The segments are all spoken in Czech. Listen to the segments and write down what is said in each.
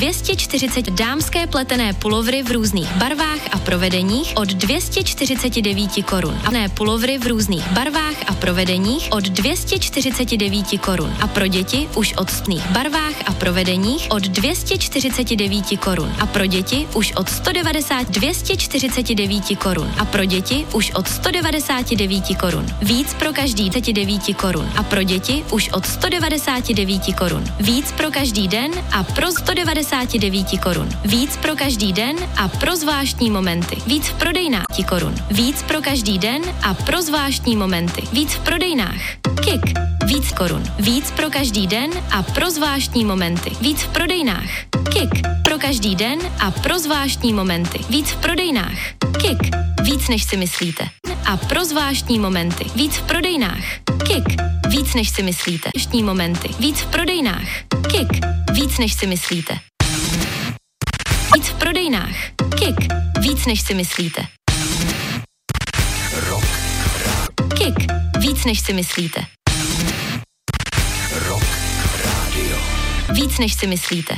240 dámské pletené pulovry v různých barvách a provedeních od 249 korun. A ne pulovry v různých barvách a provedeních od 249 korun. A pro děti už od stných barvách a provedeních od 249 korun. A pro děti už od 249 korun. A pro děti už od 199 korun. Víc pro každý 9 korun. A pro děti už od 199 korun. Víc pro každý den a pro 199 korun. Víc pro každý den a pro zvláštní momenty. Víc v prodejnách korun. Víc pro každý den a pro zvláštní momenty. Víc v prodejnách. Kik. Víc korun. Víc pro každý den a pro zvláštní momenty. Víc v prodejnách. Kik. Pro každý den a pro zvláštní momenty. Víc v prodejnách. Kik. Víc než si myslíte. A pro zvláštní momenty. Víc v prodejnách. Kik. Víc než si myslíte. Zvláštní momenty. Víc v prodejnách. Kik. Víc než si myslíte. Víc v prodejnách. Kik. Víc než si myslíte. Rock. Kik. Víc než si myslíte. Rock Radio. Víc než si myslíte.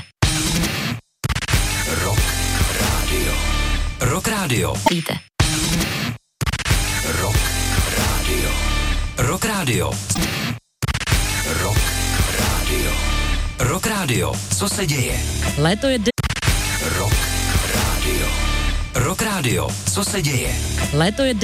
Rock Radio. Rock Radio. Myslíte. Rock Radio. Rock Radio. Rock Radio. Rock Radio. Co se děje? Léto je Rock Radio. Rock Radio. Co se děje? Léto je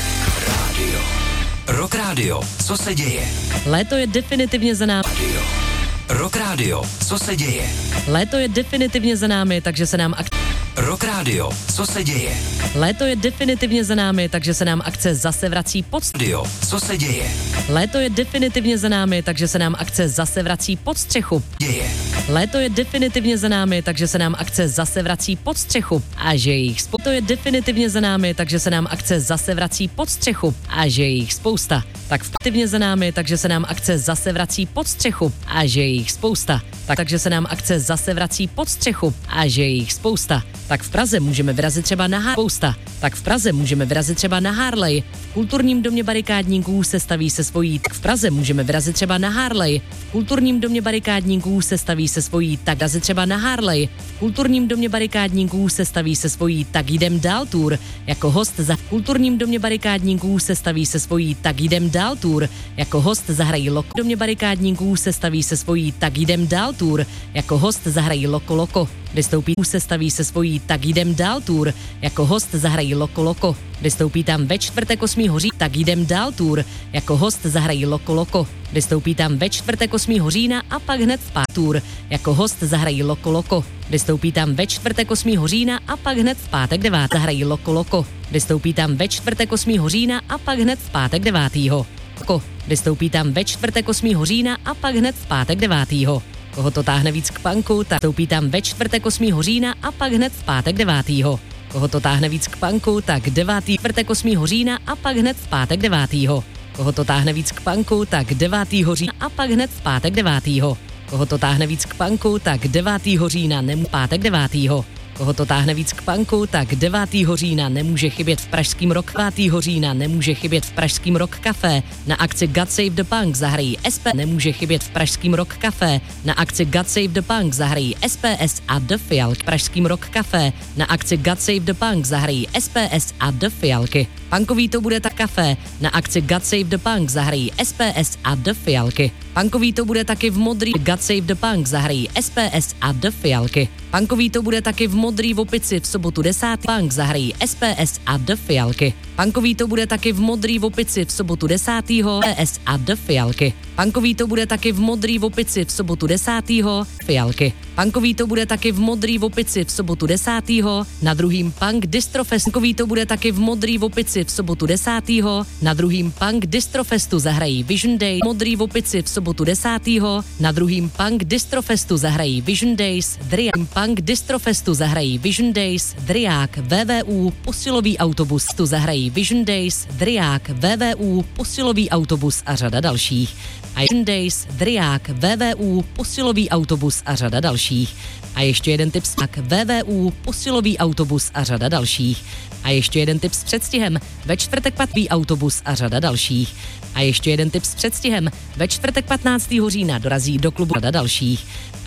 Radio. Rock Radio. Co se děje? Léto je definitivně za námi. Radio. Rock Radio. Co se děje? Léto je definitivně za námi, takže se nám Rock Radio. Co se děje? Léto je definitivně za námi, takže se nám akce zase vrací pod Radio. Co se děje? Léto je definitivně za námi, takže se nám akce zase vrací pod střechu. Děje. Léto je definitivně za námi, takže se nám akce zase vrací pod střechu. A že jich to je definitivně za námi, takže se nám akce zase vrací pod střechu. A že jich spousta. Tak definitivně za námi, takže se nám akce zase vrací pod střechu. A že jich spousta. Takže se nám akce zase vrací pod střechu. A že jich spousta. Tak v Praze můžeme vyrazit třeba na Tak v Praze můžeme vyrazit třeba na Harley. V kulturním domě barikádníků se staví se svojí. Tak v Praze můžeme vyrazit třeba na Harley. V kulturním domě barikádníků se staví se svojí. Tak vyrazit třeba na Harley. V kulturním domě barikádníků se staví se svojí. Tak jdem dál tour. Jako host za v kulturním domě barikádníků se staví se svojí. Tak jdem dál tour. Jako host zahrají Loko. V domě barikádníků se staví se svojí. Tak jdem dál tour. Jako host zahrají Loko Loko. Vystoupí se staví se svojí. Tak jdem dál tour. Jako host zahrají Loko Loko. Vystoupí tam ve čtvrtek 8. října. Tak jdem dál tour. Jako host zahrají Loko Loko. Vystoupí tam ve čtvrtek 8. října a pak hned v pátek tour. Jako host zahrají Loko Loko. Vystoupí tam ve čtvrtek 8. října a pak hned v pátek 9. zahrají Loko Loko. Vystoupí tam ve čtvrtek 8. října a pak hned v pátek 9. Vystoupí tam ve čtvrtek 8. října a pak hned v pátek 9. Koho to táhne víc k punku, tak stoupí tam ve čtvrtek 8. října a pak hned v pátek 9. Koho to táhne víc k punku, tak 9. čtvrtek 8. října a pak hned v pátek 9. Koho to táhne víc k punku, tak 9. října a pak hned v pátek 9. Koho to táhne víc k punku, tak 9. října pátek 9. Koho to táhne víc k punku, tak 9. října nemůže chybět v pražském Rock. 9. října nemůže chybět v pražském Rock Café. Na akci God Save the Punk zahrají SP. Nemůže chybět v pražském Rock Café. Na akci God Save the Punk zahrají SPS a The Fialky. V pražském Rock Café. Na akci God Save the Punk zahrají SPS a The Fialky. Punkový to bude tak kafe. Na akci God Save the Punk zahrají SPS a The Fialky. Punkový to bude taky v modrý. God Save the Punk zahrají SPS a The Fialky. Punkový to bude taky v modrý v Opici v sobotu 10. Punk zahrají SPS a The Fialky. Punkový to bude taky v modrý v Opici v sobotu 10. SPS a The Fialky. Punkový to bude taky v modrý v Opici v sobotu 10. Fialky. Punkový to bude taky v modrý v Opici v sobotu 10. Na druhým Punk Distrofest. Punkový to bude taky v modrý v Opici v sobotu 10. Na druhým Punk Distrofestu zahrají Vision Day. Modrý v Opici v sobotu 10. Na druhým Punk Distrofestu zahrají Vision Days. Punk Distrofestu zahrají Vision Days, Driák, VVU, posilový autobus. Tu zahrají Vision Days, Driák, VVU, posilový autobus a řada dalších. A Vision Days, Driák, VVU, posilový autobus a řada dalších. A ještě jeden tip tak VVU, posilový autobus a řada dalších. A ještě jeden tip s předstihem, ve čtvrtek patří autobus a řada dalších. A ještě jeden tip s předstihem, ve čtvrtek 15. října dorazí do klubu řada dalších.